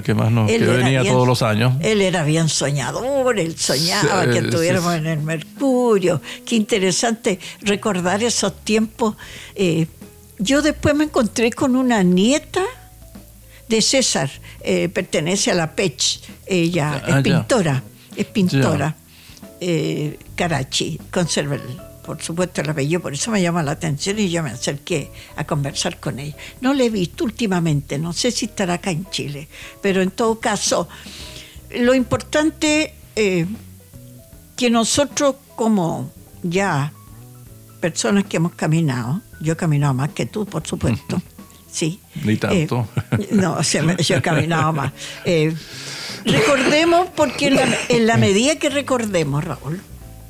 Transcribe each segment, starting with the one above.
que venía todos los años. Él era bien soñador, él soñaba que estuviéramos en el Mercurio. Qué interesante recordar esos tiempos. Yo después me encontré con una nieta de César, pertenece a la PECH, ella es pintora, Carachi, conserva por supuesto el apellido, por eso me llama la atención y yo me acerqué a conversar con ella. No la he visto últimamente, no sé si estará acá en Chile, pero en todo caso, lo importante que nosotros como ya personas que hemos caminado, yo he caminado más que tú, por supuesto, sí. Ni tanto. No, yo he caminado más. Recordemos, porque en la medida que recordemos, Raúl,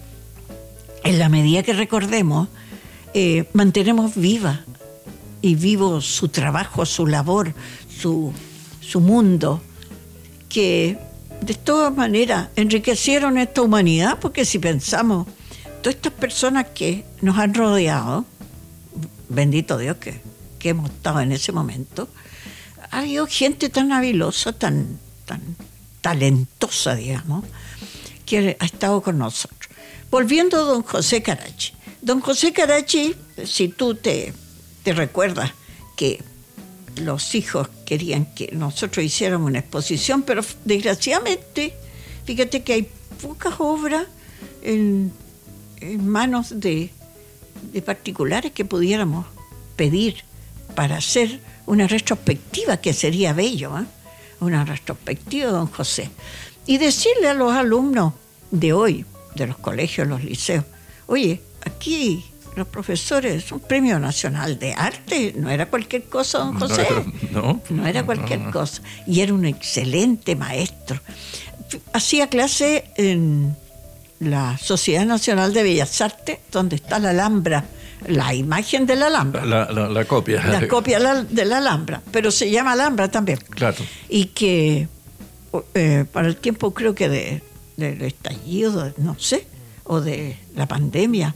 en la medida que recordemos, mantenemos viva y vivo su trabajo, su labor, su mundo, que de todas maneras enriquecieron esta humanidad, porque si pensamos, todas estas personas que nos han rodeado, bendito Dios que hemos estado en ese momento, ha habido gente tan habilosa, tan talentosa, digamos, que ha estado con nosotros. Volviendo a don José Carachi. Don José Carachi, si tú te recuerdas que los hijos querían que nosotros hiciéramos una exposición, pero desgraciadamente, fíjate que hay pocas obras en manos de particulares que pudiéramos pedir para hacer una retrospectiva, que sería bello, una retrospectiva de don José. Y decirle a los alumnos de hoy, de los colegios, los liceos, oye, aquí los profesores, es un premio nacional de arte, no era cualquier cosa, don José. No era cualquier cosa. Y era un excelente maestro. Hacía clase en la Sociedad Nacional de Bellas Artes, donde está la Alhambra, la imagen de la Alhambra. La copia. La copia de la Alhambra, pero se llama Alhambra también. Claro. Y que para el tiempo, creo que del estallido, no sé, o de la pandemia,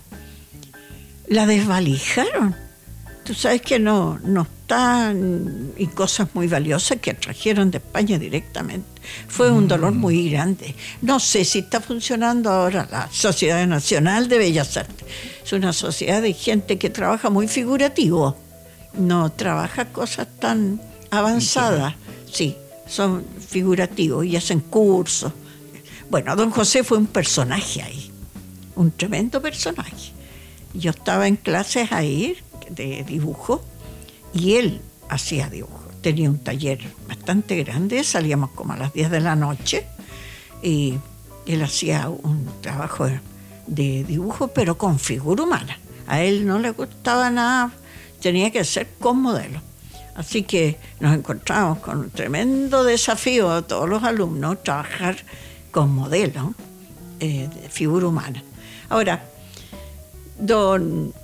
la desvalijaron. Tú sabes que no están, y cosas muy valiosas que trajeron de España directamente. Fue un dolor muy grande. No sé si está funcionando ahora la Sociedad Nacional de Bellas Artes. Es una sociedad de gente que trabaja muy figurativo. No trabaja cosas tan avanzadas. Sí, son figurativos y hacen cursos. Bueno, don José fue un personaje ahí, un tremendo personaje. Yo estaba en clases ahí de dibujo y él hacía dibujo. Tenía un taller bastante grande, salíamos como a las 10 de la noche y él hacía un trabajo de dibujo, pero con figura humana. A él no le gustaba nada, tenía que ser con modelos. Así que nos encontramos con un tremendo desafío a todos los alumnos, trabajar con modelos de figura humana. Ahora, don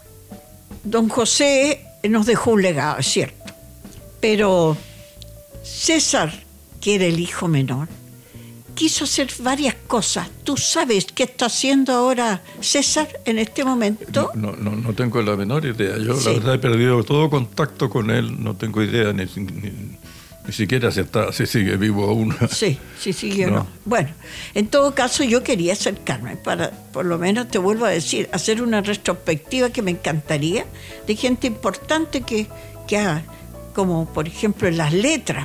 José nos dejó un legado, es cierto, pero César, que era el hijo menor, quiso hacer varias cosas. ¿Tú sabes qué está haciendo ahora César en este momento? No tengo la menor idea. Yo, sí, la verdad, he perdido todo contacto con él. No tengo idea ni siquiera si sigue vivo aún. Sí, sigue o no. Bueno, en todo caso yo quería acercarme para, por lo menos te vuelvo a decir, hacer una retrospectiva que me encantaría de gente importante que haga, como por ejemplo en las letras.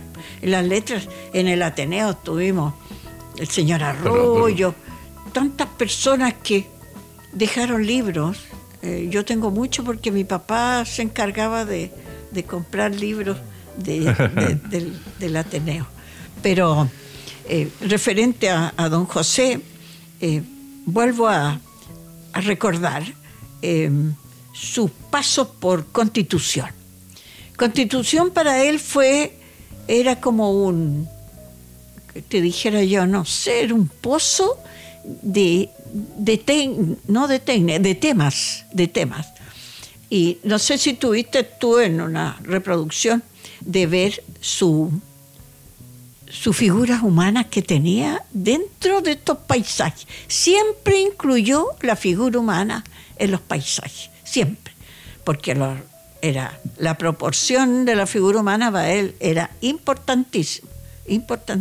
En el Ateneo tuvimos el señor Arroyo, tantas personas que dejaron libros. Yo tengo mucho porque mi papá se encargaba de comprar libros del Ateneo. Pero referente a don José, vuelvo a recordar su paso por Constitución. Constitución para él era como te dijera yo, no sé, era un pozo de temas. Y no sé si tuviste tú en una reproducción de ver sus figuras humanas que tenía dentro de estos paisajes. Siempre incluyó la figura humana en los paisajes, siempre, porque la proporción de la figura humana para él era importantísima.